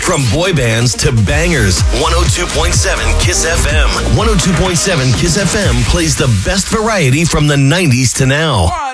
From boy bands to bangers, 102.7 KISS FM. 102.7 KISS FM plays the best variety from the 90s to now.